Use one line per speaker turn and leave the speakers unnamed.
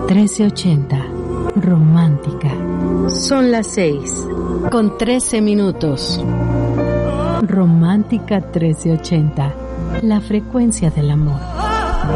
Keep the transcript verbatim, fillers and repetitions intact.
trece ochenta, romántica.
Son las seis, con trece minutos.
Romántica trece ochenta, la frecuencia del amor.